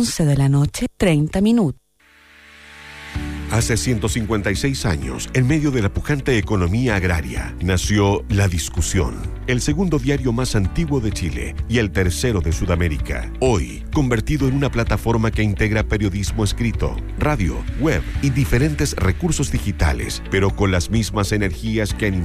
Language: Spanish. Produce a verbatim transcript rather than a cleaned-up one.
once de la noche, treinta minutos. Hace ciento cincuenta y seis años, en medio de la pujante economía agraria, nació La Discusión, el segundo diario más antiguo de Chile y el tercero de Sudamérica. Hoy, convertido en una plataforma que integra periodismo escrito, radio, web y diferentes recursos digitales, pero con las mismas energías que animaron